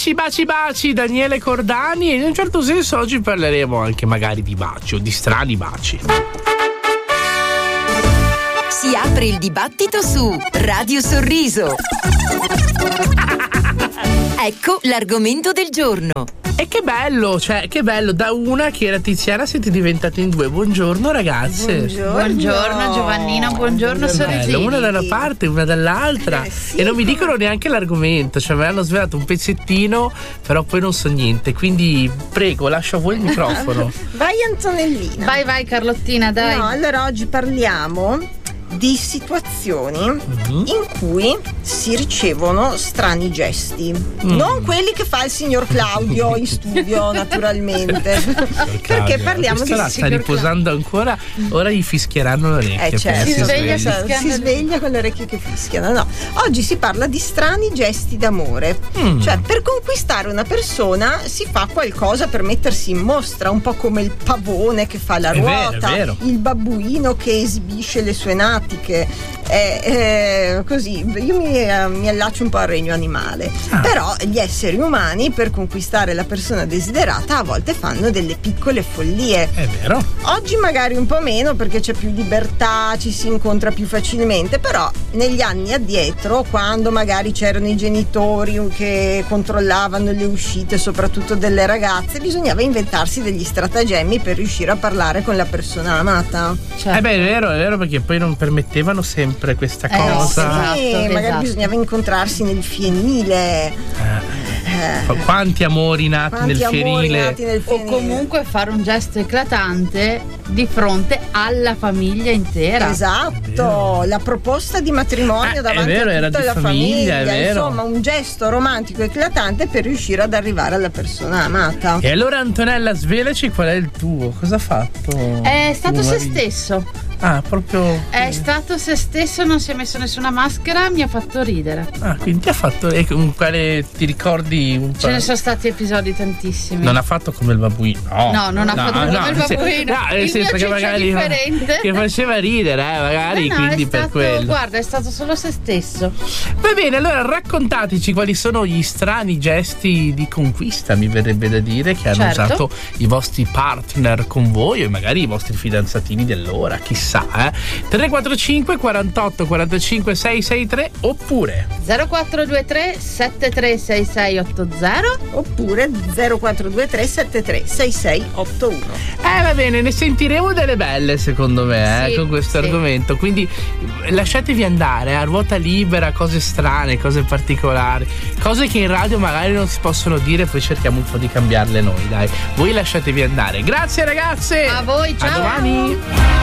Baci Daniele Cordani, e in un certo senso oggi parleremo anche magari di baci o di strani baci. Si apre il dibattito su Radio Sorriso. Ecco l'argomento del giorno. E che bello, da una che era Tiziana siete diventate in due. Buongiorno ragazze. Buongiorno Giovannina, buongiorno Sorrisini. Una da una parte, una dall'altra. Sì. E non mi dicono neanche l'argomento, cioè mi hanno svelato un pezzettino, però poi non so niente. Quindi prego, lascio a voi il microfono. Vai Antonellina. Vai Carlottina, dai. No, allora oggi parliamo di situazioni in cui si ricevono strani gesti. Non quelli che fa il signor Claudio in studio, naturalmente. Perché parliamo di sta riposando ancora, ora gli fischieranno le orecchie. Certo. Si sveglia con le orecchie che fischiano. No, oggi si parla di strani gesti d'amore. Cioè, per conquistare una persona si fa qualcosa per mettersi in mostra, un po' come il pavone che fa la ruota, è vero. Il babbuino che esibisce le sue natiche. Così io mi allaccio un po' al regno animale. Però gli esseri umani, per conquistare la persona desiderata, a volte fanno delle piccole follie. È vero. Oggi magari un po' meno, perché c'è più libertà, ci si incontra più facilmente, però negli anni addietro, quando magari c'erano i genitori che controllavano le uscite soprattutto delle ragazze, bisognava inventarsi degli stratagemmi per riuscire a parlare con la persona amata. È vero, perché poi non permettevano sempre questa cosa. Magari bisognava incontrarsi nel fienile. Quanti amori nati nel fienile. O comunque fare un gesto eclatante di fronte alla famiglia intera. Esatto, la proposta di matrimonio davanti a tutta la famiglia. È vero. Insomma, un gesto romantico eclatante per riuscire ad arrivare alla persona amata. E allora Antonella, svelaci qual è il tuo, cosa ha fatto? È stato se stesso. Proprio. È stato se stesso, non si è messo nessuna maschera, mi ha fatto ridere. Quindi ti ha fatto. E con quale ti ricordi un po'? Ce ne sono stati episodi tantissimi. Non ha fatto come il babbuino. No, non ha fatto come il babbuino. Nel senso che magari differente. Che faceva ridere, magari, quindi per quello. Guarda, è stato solo se stesso. Va bene, allora raccontateci quali sono gli strani gesti di conquista, mi verrebbe da dire, che hanno usato i vostri partner con voi, o magari i vostri fidanzatini dell'ora, chissà. 345 48 45 663 oppure 0423 736680 oppure 0423 736681. Va bene, ne sentiremo delle belle secondo me con questo argomento, quindi lasciatevi andare a ruota libera, cose strane, cose particolari, cose che in radio magari non si possono dire, poi cerchiamo un po' di cambiarle noi, dai. Voi lasciatevi andare. Grazie ragazze, a voi, ciao, a domani.